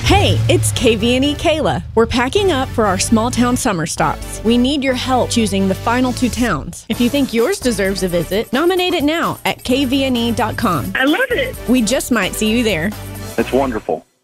Hey, it's KVNE Kayla. We're packing up for our small town summer stops. We need your help choosing the final 2 towns. If you think yours deserves a visit, nominate it now at kvne.com. I love it. We just might see you there. It's wonderful.